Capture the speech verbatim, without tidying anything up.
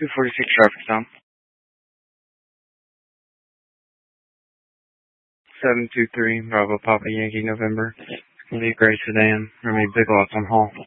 two forty-six traffic stop. seven two three Bravo Papa Yankee November. It's going to be a gray sedan. Remy Big Lots on Hall.